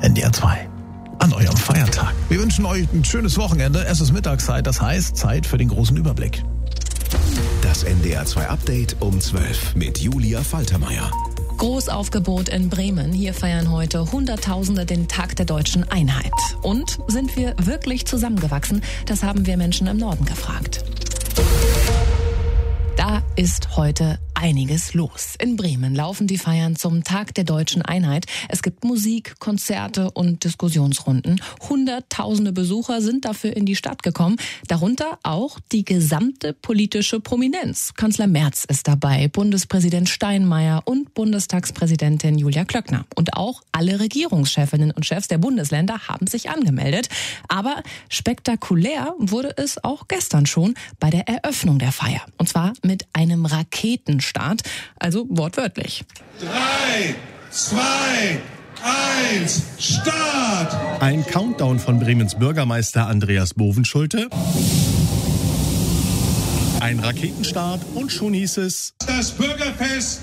NDR 2. An eurem Feiertag. Wir wünschen euch ein schönes Wochenende. Es ist Mittagszeit, das heißt Zeit für den großen Überblick. Das NDR 2 Update um 12 mit Julia Faltermeier. Großaufgebot in Bremen. Hier feiern heute Hunderttausende den Tag der deutschen Einheit. Und sind wir wirklich zusammengewachsen? Das haben wir Menschen im Norden gefragt. Da ist heute einiges los. In Bremen laufen die Feiern zum Tag der deutschen Einheit. Es gibt Musik, Konzerte und Diskussionsrunden. Hunderttausende Besucher sind dafür in die Stadt gekommen. Darunter auch die gesamte politische Prominenz. Kanzler Merz ist dabei, Bundespräsident Steinmeier und Bundestagspräsidentin Julia Klöckner. Und auch alle Regierungschefinnen und Chefs der Bundesländer haben sich angemeldet. Aber spektakulär wurde es auch gestern schon bei der Eröffnung der Feier. Und zwar mit einem Raketenstart, also wortwörtlich. 3, 2, 1, Start! Ein Countdown von Bremens Bürgermeister Andreas Bovenschulte. Ein Raketenstart und schon hieß es: Das Bürgerfest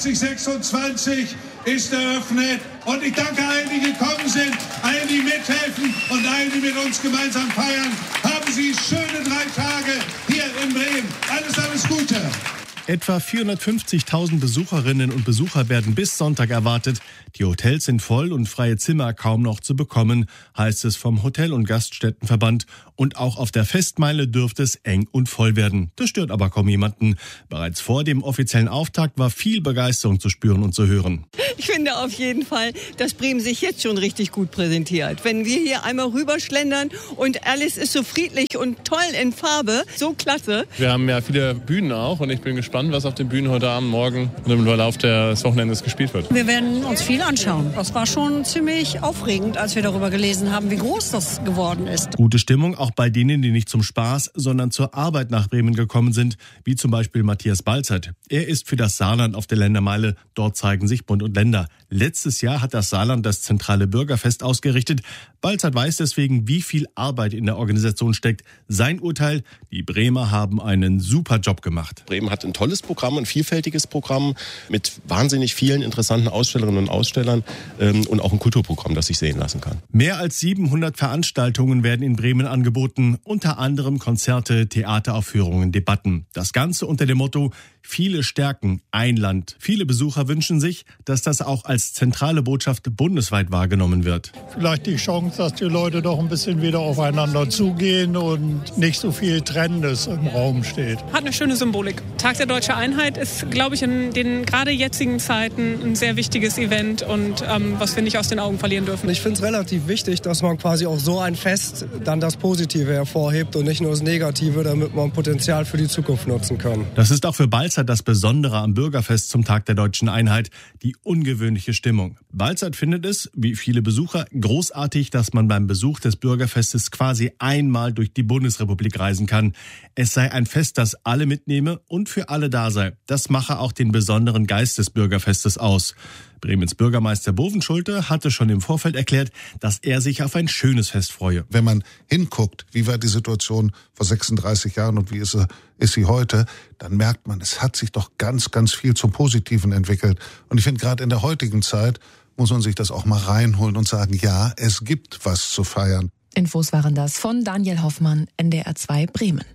2026 ist eröffnet und ich danke allen, die gekommen sind, allen, die mithelfen und allen, die mit uns gemeinsam feiern. Haben Sie schöne 3 Tage hier in Bremen. Alles Gute! Etwa 450.000 Besucherinnen und Besucher werden bis Sonntag erwartet. Die Hotels sind voll und freie Zimmer kaum noch zu bekommen, heißt es vom Hotel- und Gaststättenverband. Und auch auf der Festmeile dürfte es eng und voll werden. Das stört aber kaum jemanden. Bereits vor dem offiziellen Auftakt war viel Begeisterung zu spüren und zu hören. Ich finde auf jeden Fall, dass Bremen sich jetzt schon richtig gut präsentiert. Wenn wir hier einmal rüberschlendern und alles ist so friedlich und toll in Farbe, so klasse. Wir haben ja viele Bühnen auch und ich bin gespannt, was auf den Bühnen heute Abend, morgen und im Verlauf des Wochenendes gespielt wird. Wir werden uns viel anschauen. Das war schon ziemlich aufregend, als wir darüber gelesen haben, wie groß das geworden ist. Gute Stimmung auch bei denen, die nicht zum Spaß, sondern zur Arbeit nach Bremen gekommen sind, wie zum Beispiel Matthias Balzert. Er ist für das Saarland auf der Ländermeile. Dort zeigen sich Bund und Länder. Letztes Jahr hat das Saarland das zentrale Bürgerfest ausgerichtet. Balzert weiß deswegen, wie viel Arbeit in der Organisation steckt. Sein Urteil: Die Bremer haben einen super Job gemacht. Bremen hat ein tolles Programm, ein vielfältiges Programm mit wahnsinnig vielen interessanten Ausstellerinnen und Ausstellern und auch ein Kulturprogramm, das sich sehen lassen kann. Mehr als 700 Veranstaltungen werden in Bremen angeboten, unter anderem Konzerte, Theateraufführungen, Debatten. Das Ganze unter dem Motto: Viele stärken ein Land. Viele Besucher wünschen sich, dass das auch als zentrale Botschaft bundesweit wahrgenommen wird. Vielleicht die Chance, dass die Leute doch ein bisschen wieder aufeinander zugehen und nicht so viel Trennendes im Raum steht. Hat eine schöne Symbolik. Tag der deutschen Einheit ist, glaube ich, in den gerade jetzigen Zeiten ein sehr wichtiges Event und was wir nicht aus den Augen verlieren dürfen. Ich finde es relativ wichtig, dass man quasi auch so ein Fest dann das Positive hervorhebt und nicht nur das Negative, damit man Potenzial für die Zukunft nutzen kann. Das ist auch für Balzert das Besondere am Bürgerfest zum Tag der deutschen Einheit, die ungewöhnliche Stimmung. Balzert findet es, wie viele Besucher, großartig, dass man beim Besuch des Bürgerfestes quasi einmal durch die Bundesrepublik reisen kann. Es sei ein Fest, das alle mitnehme und für alle da sei. Das mache auch den besonderen Geist des Bürgerfestes aus. Bremens Bürgermeister Bovenschulte hatte schon im Vorfeld erklärt, dass er sich auf ein schönes Fest freue. Wenn man hinguckt, wie war die Situation vor 36 Jahren und wie ist sie heute, dann merkt man, es hat sich doch ganz, ganz viel zum Positiven entwickelt. Und ich finde, gerade in der heutigen Zeit muss man sich das auch mal reinholen und sagen, ja, es gibt was zu feiern. Infos waren das von Daniel Hoffmann, NDR 2 Bremen.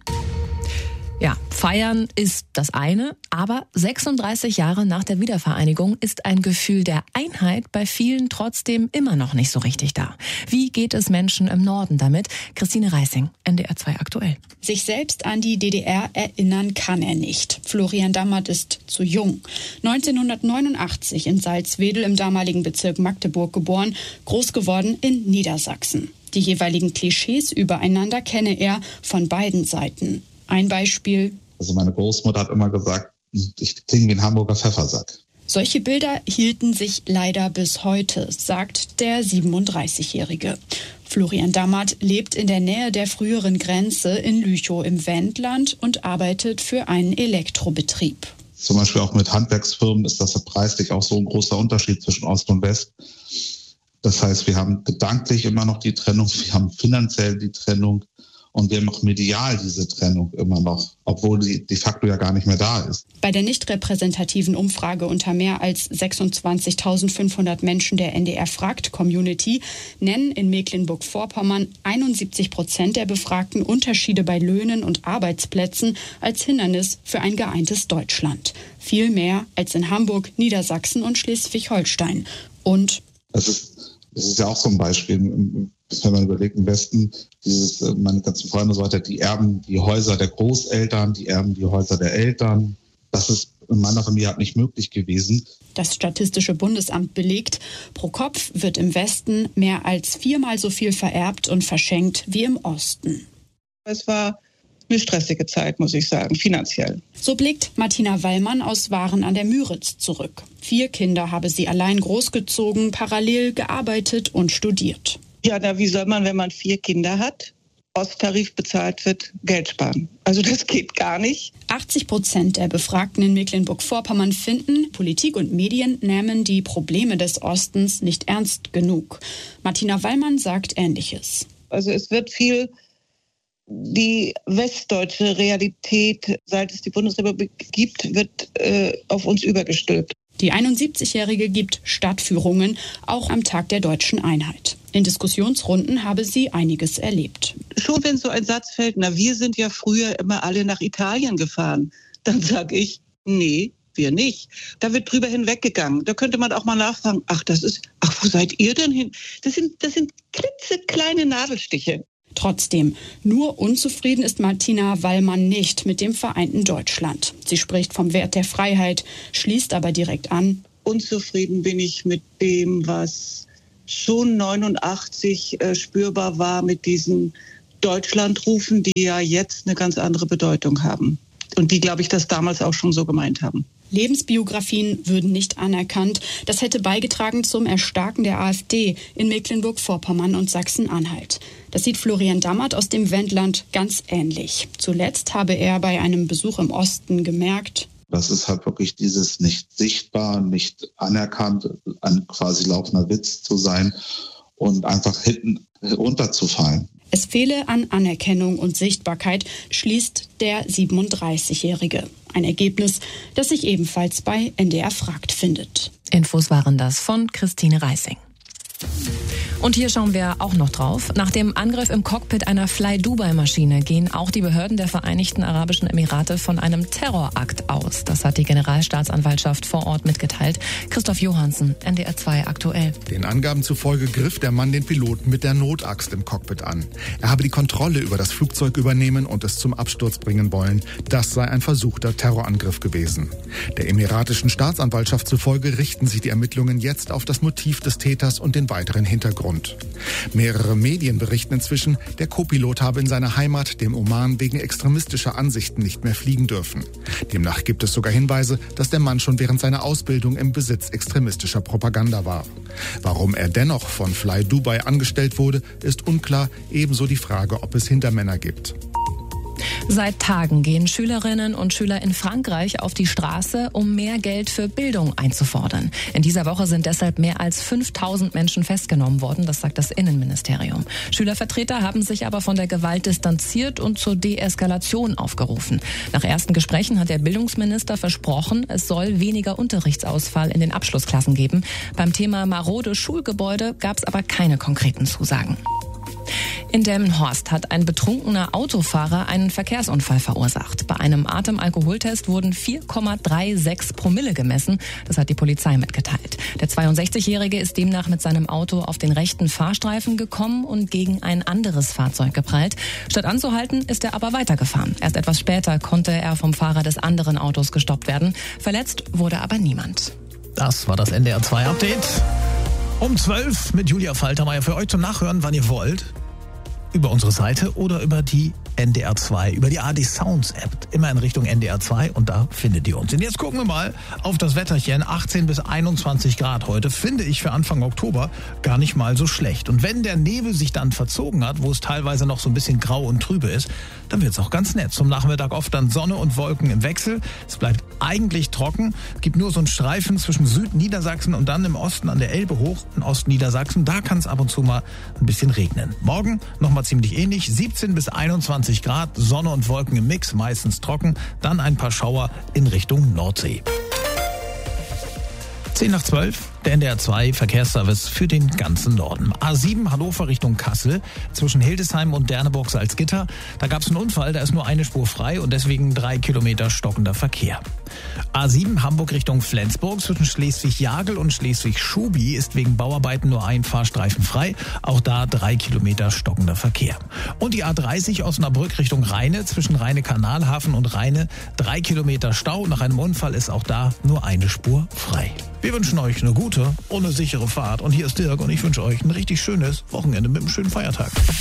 Ja, feiern ist das eine, aber 36 Jahre nach der Wiedervereinigung ist ein Gefühl der Einheit bei vielen trotzdem immer noch nicht so richtig da. Wie geht es Menschen im Norden damit? Christine Reissing, NDR 2 aktuell. Sich selbst an die DDR erinnern kann er nicht. Florian Dammert ist zu jung. 1989 in Salzwedel im damaligen Bezirk Magdeburg geboren, groß geworden in Niedersachsen. Die jeweiligen Klischees übereinander kenne er von beiden Seiten. Ein Beispiel. Also meine Großmutter hat immer gesagt, ich klinge wie ein Hamburger Pfeffersack. Solche Bilder hielten sich leider bis heute, sagt der 37-Jährige. Florian Dammert lebt in der Nähe der früheren Grenze in Lüchow im Wendland und arbeitet für einen Elektrobetrieb. Zum Beispiel auch mit Handwerksfirmen ist das preislich auch so ein großer Unterschied zwischen Ost und West. Das heißt, wir haben gedanklich immer noch die Trennung, wir haben finanziell die Trennung. Und wir haben auch medial diese Trennung immer noch, obwohl sie de facto ja gar nicht mehr da ist. Bei der nicht repräsentativen Umfrage unter mehr als 26.500 Menschen der NDR-Fragt-Community nennen in Mecklenburg-Vorpommern 71% der Befragten Unterschiede bei Löhnen und Arbeitsplätzen als Hindernis für ein geeintes Deutschland. Viel mehr als in Hamburg, Niedersachsen und Schleswig-Holstein. Und das ist ja auch so ein Beispiel. Wenn man überlegt, im Westen, meine ganzen Freunde und so weiter, die erben die Häuser der Großeltern, die erben die Häuser der Eltern. Das ist in meiner Familie halt nicht möglich gewesen. Das Statistische Bundesamt belegt, pro Kopf wird im Westen mehr als 4-mal so viel vererbt und verschenkt wie im Osten. Es war eine stressige Zeit, muss ich sagen, finanziell. So blickt Martina Wallmann aus Waren an der Müritz zurück. 4 Kinder habe sie allein großgezogen, parallel gearbeitet und studiert. Ja, wie soll man, wenn man 4 Kinder hat, Osttarif bezahlt wird, Geld sparen? Also das geht gar nicht. 80% der Befragten in Mecklenburg-Vorpommern finden, Politik und Medien nehmen die Probleme des Ostens nicht ernst genug. Martina Wallmann sagt Ähnliches. Also es wird viel die westdeutsche Realität, seit es die Bundesrepublik gibt, wird auf uns übergestülpt. Die 71-Jährige gibt Stadtführungen, auch am Tag der Deutschen Einheit. In Diskussionsrunden habe sie einiges erlebt. Schon wenn so ein Satz fällt, wir sind ja früher immer alle nach Italien gefahren, dann sage ich, nee, wir nicht. Da wird drüber hinweggegangen. Da könnte man auch mal nachfragen, wo seid ihr denn hin? Das sind klitzekleine Nadelstiche. Trotzdem, nur unzufrieden ist Martina Wallmann nicht mit dem vereinten Deutschland. Sie spricht vom Wert der Freiheit, schließt aber direkt an. Unzufrieden bin ich mit dem, was schon 89 spürbar war mit diesen Deutschlandrufen, die ja jetzt eine ganz andere Bedeutung haben. Und die, glaube ich, das damals auch schon so gemeint haben. Lebensbiografien würden nicht anerkannt. Das hätte beigetragen zum Erstarken der AfD in Mecklenburg-Vorpommern und Sachsen-Anhalt. Das sieht Florian Dammert aus dem Wendland ganz ähnlich. Zuletzt habe er bei einem Besuch im Osten gemerkt, das ist halt wirklich dieses nicht sichtbar, nicht anerkannt, ein quasi laufender Witz zu sein und einfach hinten runterzufallen. Es fehle an Anerkennung und Sichtbarkeit, schließt der 37-Jährige. Ein Ergebnis, das sich ebenfalls bei NDR Fragt findet. Infos waren das von Christine Reising. Und hier schauen wir auch noch drauf. Nach dem Angriff im Cockpit einer Fly-Dubai-Maschine gehen auch die Behörden der Vereinigten Arabischen Emirate von einem Terrorakt aus. Das hat die Generalstaatsanwaltschaft vor Ort mitgeteilt. Christoph Johansen, NDR 2 aktuell. Den Angaben zufolge griff der Mann den Piloten mit der Notaxt im Cockpit an. Er habe die Kontrolle über das Flugzeug übernehmen und es zum Absturz bringen wollen. Das sei ein versuchter Terrorangriff gewesen. Der emiratischen Staatsanwaltschaft zufolge richten sich die Ermittlungen jetzt auf das Motiv des Täters und den weiteren Hintergrund. Mehrere Medien berichten inzwischen, der Co-Pilot habe in seiner Heimat, dem Oman, wegen extremistischer Ansichten nicht mehr fliegen dürfen. Demnach gibt es sogar Hinweise, dass der Mann schon während seiner Ausbildung im Besitz extremistischer Propaganda war. Warum er dennoch von Fly Dubai angestellt wurde, ist unklar, ebenso die Frage, ob es Hintermänner gibt. Seit Tagen gehen Schülerinnen und Schüler in Frankreich auf die Straße, um mehr Geld für Bildung einzufordern. In dieser Woche sind deshalb mehr als 5.000 Menschen festgenommen worden, das sagt das Innenministerium. Schülervertreter haben sich aber von der Gewalt distanziert und zur Deeskalation aufgerufen. Nach ersten Gesprächen hat der Bildungsminister versprochen, es soll weniger Unterrichtsausfall in den Abschlussklassen geben. Beim Thema marode Schulgebäude gab es aber keine konkreten Zusagen. In Delmenhorst hat ein betrunkener Autofahrer einen Verkehrsunfall verursacht. Bei einem Atemalkoholtest wurden 4,36 Promille gemessen. Das hat die Polizei mitgeteilt. Der 62-Jährige ist demnach mit seinem Auto auf den rechten Fahrstreifen gekommen und gegen ein anderes Fahrzeug geprallt. Statt anzuhalten, ist er aber weitergefahren. Erst etwas später konnte er vom Fahrer des anderen Autos gestoppt werden. Verletzt wurde aber niemand. Das war das NDR 2 Update. Um 12 mit Julia Faltermeier für euch zum Nachhören, wann ihr wollt. Über unsere Seite oder über die NDR 2, über die AD Sounds App. Immer in Richtung NDR 2 und da findet ihr uns. Und jetzt gucken wir mal auf das Wetterchen. 18 bis 21 Grad heute, finde ich für Anfang Oktober gar nicht mal so schlecht. Und wenn der Nebel sich dann verzogen hat, wo es teilweise noch so ein bisschen grau und trübe ist, dann wird es auch ganz nett. Zum Nachmittag oft dann Sonne und Wolken im Wechsel. Es bleibt eigentlich trocken. Gibt nur so einen Streifen zwischen Südniedersachsen und dann im Osten an der Elbe hoch in Ostniedersachsen. Da kann es ab und zu mal ein bisschen regnen. Morgen nochmal wir ziemlich ähnlich. 17 bis 21 Grad, Sonne und Wolken im Mix, meistens trocken. Dann ein paar Schauer in Richtung Nordsee. 10 nach 12, der NDR 2 Verkehrsservice für den ganzen Norden. A7 Hannover Richtung Kassel, zwischen Hildesheim und Derneburg-Salzgitter. Da gab es einen Unfall, da ist nur eine Spur frei und deswegen 3 Kilometer stockender Verkehr. A7 Hamburg Richtung Flensburg, zwischen Schleswig-Jagel und Schleswig-Schubi ist wegen Bauarbeiten nur ein Fahrstreifen frei. Auch da 3 Kilometer stockender Verkehr. Und die A30 Osnabrück Richtung Rheine, zwischen Rheine-Kanalhafen und Rheine 3 Kilometer Stau. Nach einem Unfall ist auch da nur eine Spur frei. Wir wünschen euch eine gute und eine sichere Fahrt. Und hier ist Dirk und ich wünsche euch ein richtig schönes Wochenende mit einem schönen Feiertag.